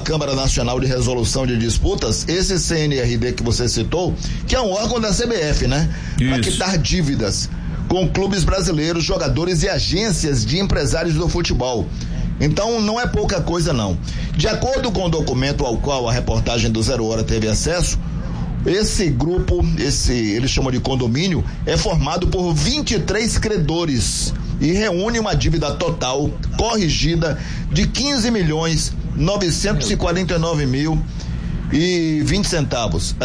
Câmara Nacional de Resolução de Disputas, esse CNRD que você citou, que é um órgão da CBF, né? Para quitar dívidas com clubes brasileiros, jogadores e agências de empresários do futebol. Então não é pouca coisa não. De acordo com o documento ao qual a reportagem do Zero Hora teve acesso, esse grupo, eles chamam de condomínio, é formado por 23 credores e reúne uma dívida total corrigida de 15.949.020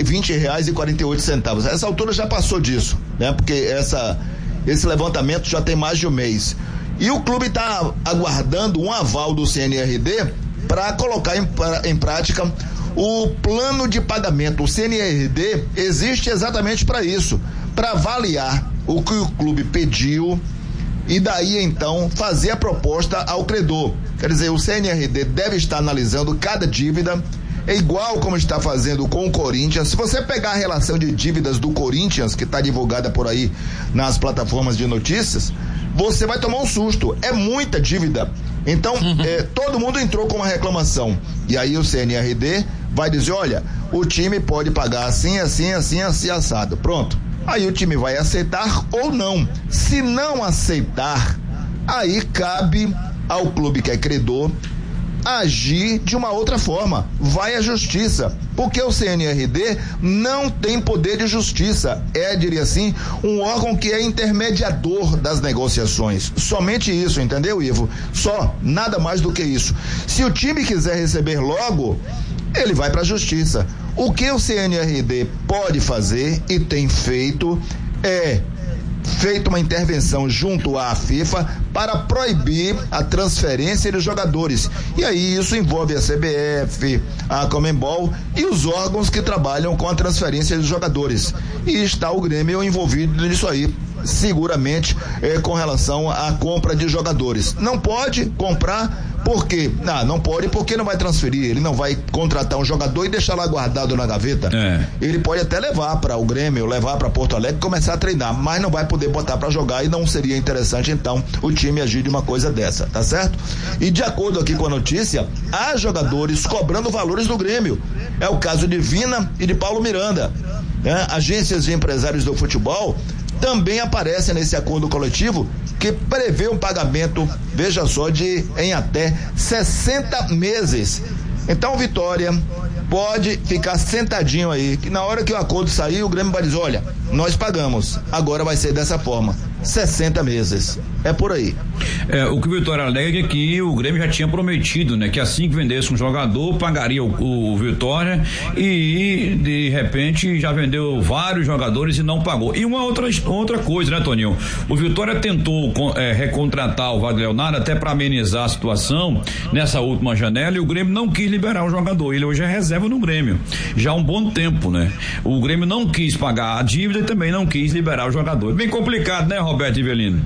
R$20,48. Essa altura já passou disso, né? Porque esse levantamento já tem mais de um mês. E o clube está aguardando um aval do CNRD para colocar em prática o plano de pagamento. O CNRD existe exatamente para isso, para avaliar o que o clube pediu e daí então fazer a proposta ao credor. Quer dizer, o CNRD deve estar analisando cada dívida, é igual como está fazendo com o Corinthians. Se você pegar a relação de dívidas do Corinthians, que está divulgada por aí nas plataformas de notícias, você vai tomar um susto. É muita dívida. Então, todo mundo entrou com uma reclamação. E aí o CNRD vai dizer, olha, o time pode pagar assim, assado. Pronto. Aí o time vai aceitar ou não. Se não aceitar, aí cabe ao clube que é credor agir de uma outra forma. Vai à justiça, porque o CNRD não tem poder de justiça, diria assim, um órgão que é intermediador das negociações, somente isso, entendeu, Ivo? Só, nada mais do que isso. Se o time quiser receber logo, ele vai para a justiça. O que o CNRD pode fazer e tem feito uma intervenção junto à FIFA para proibir a transferência de jogadores. E aí isso envolve a CBF, a Conmebol e os órgãos que trabalham com a transferência de jogadores. E está o Grêmio envolvido nisso aí, seguramente, com relação à compra de jogadores. Não pode comprar por quê? Não pode porque não vai transferir, ele não vai contratar um jogador e deixar lá guardado na gaveta. Ele pode até levar para o Grêmio, levar para Porto Alegre e começar a treinar, mas não vai poder botar para jogar e não seria interessante então o time agir de uma coisa dessa, tá certo? E de acordo aqui com a notícia, há jogadores cobrando valores do Grêmio. É o caso de Vina e de Paulo Miranda, né? Agências de empresários do futebol também aparecem nesse acordo coletivo que prevê um pagamento, veja só, em até 60 meses. Então, Vitória pode ficar sentadinho aí, que na hora que o acordo sair, o Grêmio vai dizer, olha, nós pagamos, agora vai ser dessa forma, 60 meses. É por aí. O que o Vitória alega é que o Grêmio já tinha prometido, né? Que assim que vendesse um jogador, pagaria o Vitória e de repente já vendeu vários jogadores e não pagou. E uma outra coisa, né, Toninho? O Vitória tentou recontratar o Wagner Leonardo até para amenizar a situação nessa última janela e o Grêmio não quis liberar o jogador. Ele hoje é reserva no Grêmio. Já há um bom tempo, né? O Grêmio não quis pagar a dívida e também não quis liberar o jogador. Bem complicado, né, Roberto Ivelino?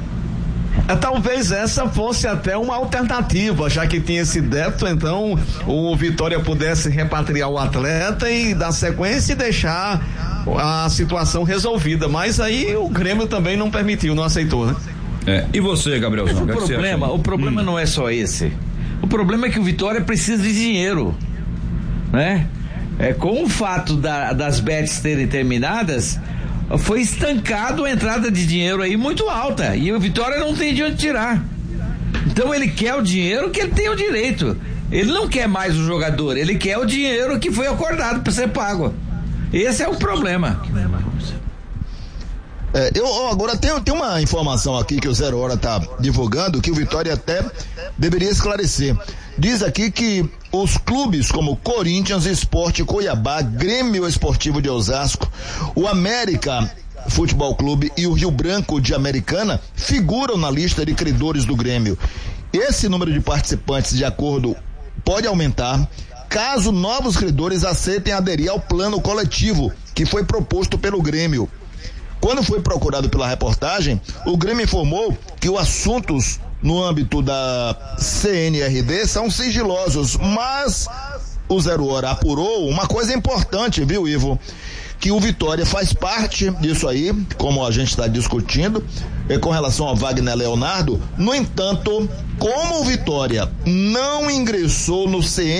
Talvez essa fosse até uma alternativa, já que tinha esse débito, então o Vitória pudesse repatriar o atleta e dar sequência e deixar a situação resolvida, mas aí o Grêmio também não permitiu, não aceitou, né? E você, Gabrielzão? O problema não é só esse. O problema é que o Vitória precisa de dinheiro, né? Com o fato das bets terem terminadas, foi estancado a entrada de dinheiro aí muito alta e o Vitória não tem de onde tirar. Então ele quer o dinheiro que ele tem o direito. Ele não quer mais o jogador, ele quer o dinheiro que foi acordado para ser pago. Esse é o problema. Agora tem uma informação aqui que o Zero Hora tá divulgando que o Vitória até deveria esclarecer. Diz aqui que os clubes como Corinthians, Sport, Cuiabá, Grêmio Esportivo de Osasco, o América Futebol Clube e o Rio Branco de Americana figuram na lista de credores do Grêmio. Esse número de participantes de acordo pode aumentar caso novos credores aceitem aderir ao plano coletivo que foi proposto pelo Grêmio. Quando foi procurado pela reportagem, o Grêmio informou que os assuntos no âmbito da CNRD são sigilosos, mas o Zero Hora apurou uma coisa importante, viu, Ivo? Que o Vitória faz parte disso aí, como a gente está discutindo, com relação ao Wagner Leonardo. No entanto, como o Vitória não ingressou no CNRD,